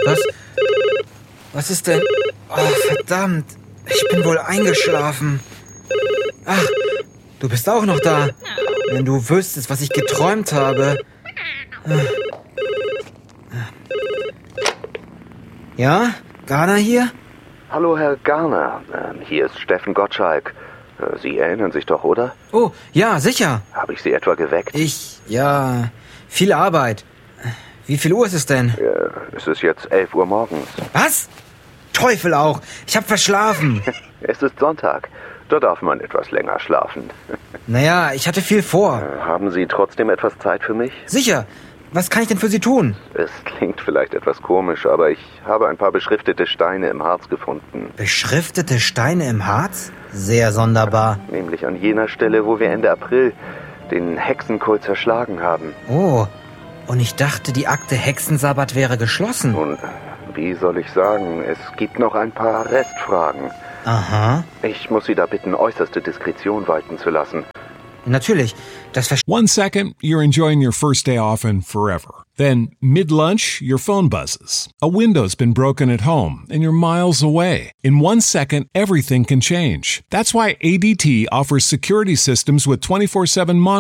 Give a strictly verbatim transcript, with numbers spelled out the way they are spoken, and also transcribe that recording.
Was? Was ist denn? Oh, verdammt. Ich bin wohl eingeschlafen. Ach, du bist auch noch da. Wenn du wüsstest, was ich geträumt habe. Ja? Garner hier? Hallo, Herr Garner. Ähm, hier ist Steffen Gottschalk. Äh, Sie erinnern sich doch, oder? Oh, ja, sicher. Habe ich Sie etwa geweckt? Ich, ja, viel Arbeit. Wie viel Uhr ist es denn? Ja, es ist jetzt elf Uhr morgens. Was? Teufel auch. Ich hab verschlafen. Es ist Sonntag. Da darf man etwas länger schlafen. Naja, ich hatte viel vor. Äh, Haben Sie trotzdem etwas Zeit für mich? Sicher. Was kann ich denn für Sie tun? Es klingt vielleicht etwas komisch, aber ich habe ein paar beschriftete Steine im Harz gefunden. Beschriftete Steine im Harz? Sehr sonderbar. Nämlich an jener Stelle, wo wir Ende April den Hexenkult zerschlagen haben. Oh, und ich dachte, die Akte Hexensabbat wäre geschlossen. Nun, wie soll ich sagen, es gibt noch ein paar Restfragen. Aha. Ich muss Sie da bitten, äußerste Diskretion walten zu lassen. Natürlich, das verstehe One second, you're enjoying your first day off and forever. Then, mid-lunch, your phone buzzes. A window's been broken at home and you're miles away. In one second, everything can change. That's why A D T offers security systems with twenty-four seven monitoring.